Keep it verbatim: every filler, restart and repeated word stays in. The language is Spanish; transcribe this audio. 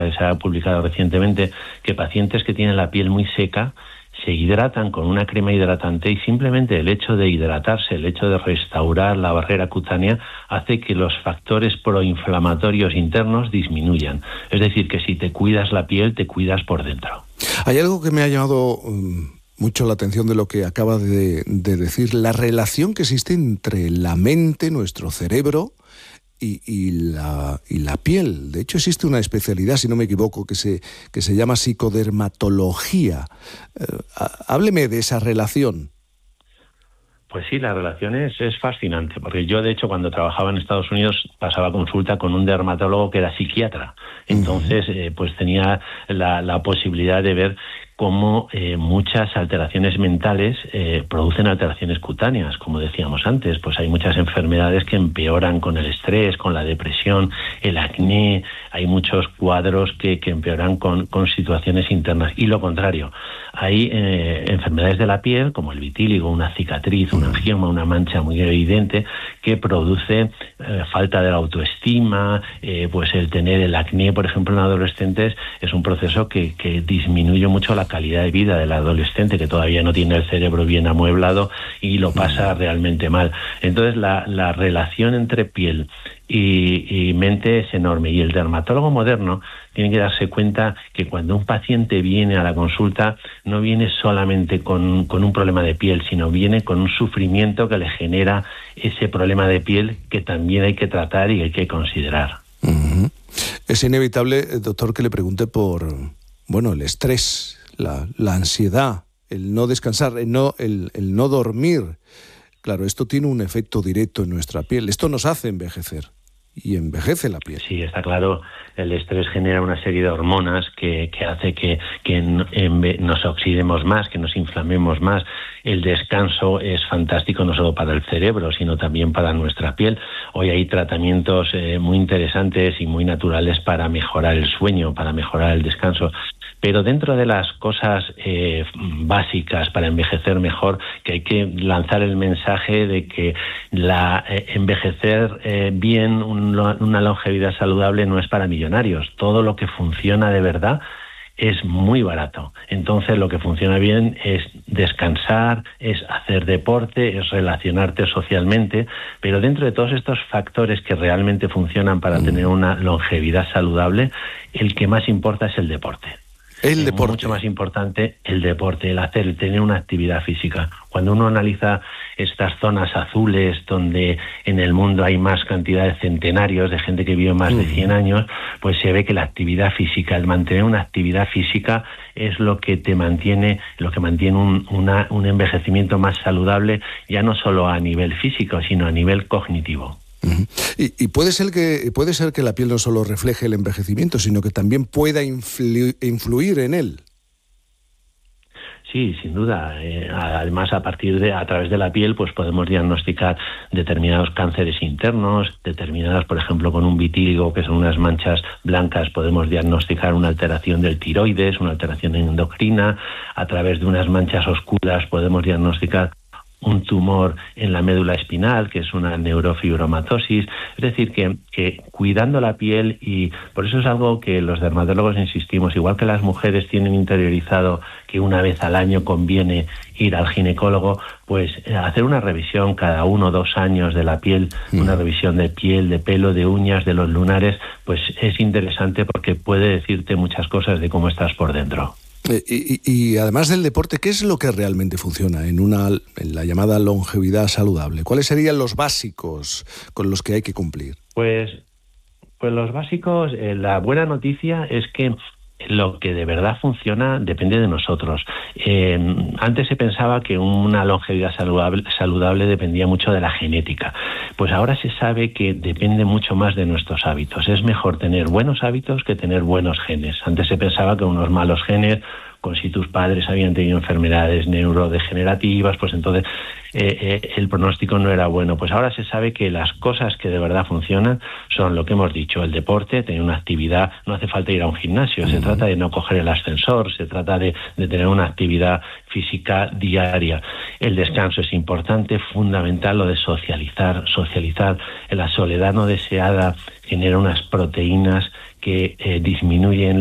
se ha publicado recientemente que pacientes que tienen la piel muy seca se hidratan con una crema hidratante y simplemente el hecho de hidratarse, el hecho de restaurar la barrera cutánea hace que los factores proinflamatorios internos disminuyan. Es decir, que si te cuidas la piel, te cuidas por dentro. Hay algo que me ha llamado um, mucho la atención de lo que acaba de, de decir, la relación que existe entre la mente, nuestro cerebro, Y, y, la, y la piel. De hecho, existe una especialidad, si no me equivoco, que se, que se llama psicodermatología. Eh, hábleme de esa relación. Pues sí, la relación es, es fascinante, porque yo, de hecho, cuando trabajaba en Estados Unidos, pasaba consulta con un dermatólogo que era psiquiatra. Entonces, uh-huh. eh, pues tenía la, la posibilidad de ver cómo eh, muchas alteraciones mentales eh, producen alteraciones cutáneas, como decíamos antes. Pues hay muchas enfermedades que empeoran con el estrés, con la depresión, el acné. Hay muchos cuadros que, que empeoran con, con situaciones internas. Y lo contrario, hay eh, enfermedades de la piel, como el vitíligo, una cicatriz, un angioma, una mancha muy evidente, que produce eh, falta de la autoestima, eh, pues el tener el acné, por ejemplo, en adolescentes, es un proceso que, que disminuye mucho la calidad de vida del adolescente, que todavía no tiene el cerebro bien amueblado y lo pasa realmente mal. Entonces, la, la relación entre piel y, y mente es enorme. Y el dermatólogo moderno tiene que darse cuenta que cuando un paciente viene a la consulta, no viene solamente con, con un problema de piel, sino viene con un sufrimiento que le genera ese problema de piel que también hay que tratar y hay que considerar. Uh-huh. Es inevitable, doctor, que le pregunte por, bueno, el estrés, la, la ansiedad, el no descansar, el no, el, el no dormir. Claro, esto tiene un efecto directo en nuestra piel. Esto nos hace envejecer y envejece la piel. Sí, está claro. El estrés genera una serie de hormonas que, que hace que, que en, en, nos oxidemos más, que nos inflamemos más. El descanso es fantástico no solo para el cerebro, sino también para nuestra piel. Hoy hay tratamientos eh, muy interesantes y muy naturales para mejorar el sueño, para mejorar el descanso. Pero dentro de las cosas eh, básicas para envejecer mejor, que hay que lanzar el mensaje de que la eh, envejecer eh, bien, un, una longevidad saludable no es para millonarios. Todo lo que funciona de verdad es muy barato. Entonces, lo que funciona bien es descansar, es hacer deporte, es relacionarte socialmente, pero dentro de todos estos factores que realmente funcionan para tener una longevidad saludable, el que más importa es el deporte. El deporte. Mucho más importante el deporte, el hacer, el tener una actividad física. Cuando uno analiza estas zonas azules donde en el mundo hay más cantidad de centenarios, de gente que vive más de cien años, pues se ve que la actividad física, el mantener una actividad física es lo que te mantiene, lo que mantiene un, una, un envejecimiento más saludable, ya no solo a nivel físico, sino a nivel cognitivo. Uh-huh. Y, y puede ser que puede ser que la piel no solo refleje el envejecimiento, sino que también pueda influ- influir en él. Sí, sin duda. Eh, además, a partir de, a través de la piel, pues podemos diagnosticar determinados cánceres internos, determinadas, por ejemplo, con un vitíligo, que son unas manchas blancas, podemos diagnosticar una alteración del tiroides, una alteración endocrina. A través de unas manchas oscuras podemos diagnosticar un tumor en la médula espinal, que es una neurofibromatosis. Es decir, que, que cuidando la piel, y por eso es algo que los dermatólogos insistimos, igual que las mujeres tienen interiorizado que una vez al año conviene ir al ginecólogo, pues hacer una revisión cada uno o dos años de la piel, mm. una revisión de piel, de pelo, de uñas, de los lunares, pues es interesante porque puede decirte muchas cosas de cómo estás por dentro. Y, y, y además del deporte, ¿qué es lo que realmente funciona en una en la llamada longevidad saludable? ¿Cuáles serían los básicos con los que hay que cumplir? Pues, pues los básicos, eh, la buena noticia es que lo que de verdad funciona depende de nosotros. Eh, antes se pensaba que una longevidad saludable, saludable dependía mucho de la genética. Pues ahora se sabe que depende mucho más de nuestros hábitos. Es mejor tener buenos hábitos que tener buenos genes. Antes se pensaba que unos malos genes, con si tus padres habían tenido enfermedades neurodegenerativas, pues entonces eh, eh, el pronóstico no era bueno. Pues ahora se sabe que las cosas que de verdad funcionan son lo que hemos dicho, el deporte, tener una actividad, no hace falta ir a un gimnasio, se trata de no coger el ascensor, se trata de, de tener una actividad física diaria. El descanso es importante, fundamental, lo de socializar, socializar. La soledad no deseada genera unas proteínas que eh, disminuyen